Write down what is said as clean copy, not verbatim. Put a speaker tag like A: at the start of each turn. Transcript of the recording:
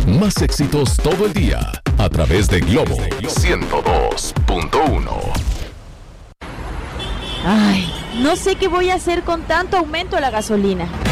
A: Más éxitos todo el día a través de Globo 102.1.
B: Ay, no sé qué voy a hacer con tanto aumento a la gasolina.